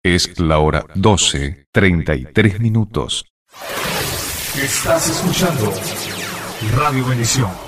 Es la hora 12:33 minutos. Estás escuchando Radio Bendición.